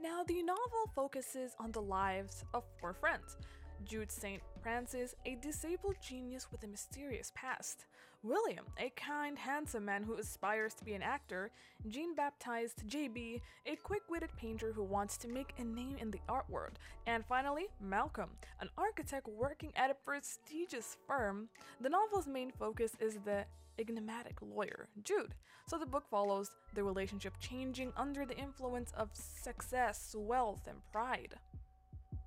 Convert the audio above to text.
Now, the novel focuses on the lives of four friends. Jude St. Francis, a disabled genius with a mysterious past. William, a kind, handsome man who aspires to be an actor. Jean baptized JB, a quick-witted painter who wants to make a name in the art world. And finally, Malcolm, an architect working at a prestigious firm. The novel's main focus is the enigmatic lawyer, Jude. So the book follows the relationship changing under the influence of success, wealth, and pride.